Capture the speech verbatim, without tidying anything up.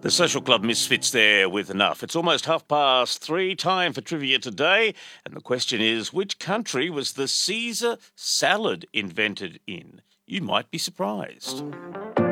The Social Club Misfits there with enough. It's almost half past three, time for trivia today. And the question is, which country was the Caesar salad invented in? You might be surprised.